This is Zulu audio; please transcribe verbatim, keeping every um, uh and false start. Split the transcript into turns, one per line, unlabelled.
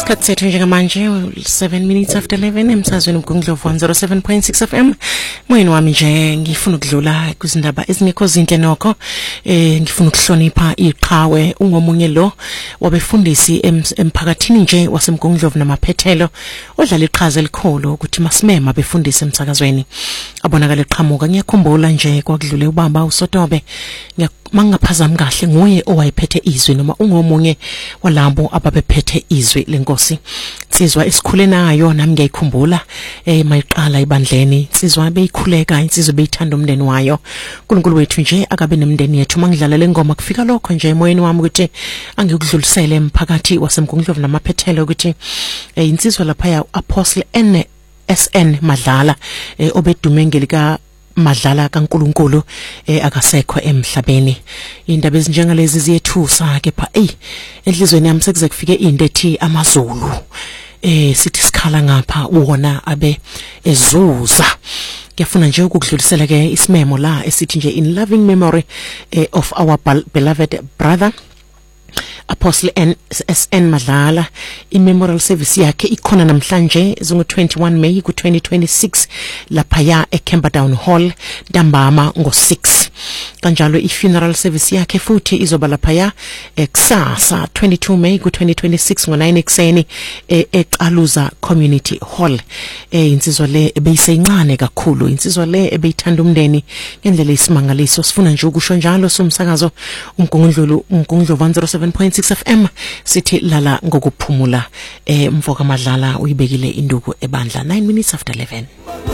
Isikhathi sethu njengamanje seven minutes after eleven emsazweni uMgungundlovu one oh seven point six F M. Moyeni wami nje ngifuna ukudlula kuzindaba ezingekho zinhle nokho eh ngifuna ukuhlonipha iqhawe ungomunye lo wabefundisi emphakathini nje waseMgungundlovu namaphethelo odlala iqhaza elikhulu ukuthi masimema befundisa emsakazweni abonakala eqhamuka. Ngiyakhumbula nje kwakudlule ubaba uSotobe mangaphazami kahle nguye owayephethe izwi noma ungomunye walabo ababephethe izwi lenkosi. Insizwa esikhule nayo nami ngiyikhumbula eh mayiqala ibandleni, insizwa beyikhuleka, insizwa beyithanda umndeni wayo. uNkulunkulu wethu nje akabe nemndeni yethu. Mangidlala lengoma kufika lokho nje emoyeni wami ukuthi angikudlulisele emphakathi waseMgungundlovu namaphethelo ukuthi eh insizwa lapha ya Apostle N S N Madlala eh obedume ngelika Madlala kaNkulunkulu eh akasekho emhlabeni. Indaba ezinjengalezi ziyethusa ke pha eh enhlizweni yami sekuze kufike into ethi amaZulu eh sithi sikhala ngapha wona abe ezuza. Ngiyafuna nje ukudlulisela ke isimemo la esithi nje in loving memory eh, of our beloved brother Apostle N S N Madlala. I-memorial service yakhe ikhona namhlanje zingo twenty-one May ku twenty twenty-six lapha ya eCamberdown Hall ntambama ngo six. Kanjalo i-funeral service yakhe futhi izoba lapha ya kusasa twenty-two May ku twenty twenty-six ngo nine ekseni eQaluza Community Hall. Eh insizwa le ebeyisencane kakhulu, insizwa le ebeyithanda umndeni ngendlela isimangaliso. Sifuna nje ukusho njalo somsakazo uMgungundlovu uMgungundlovu one oh seven point six F M sithi lala ngokuphumula. eh Mfoka Madlala uyibekile induku ebandla nine minutes after eleven.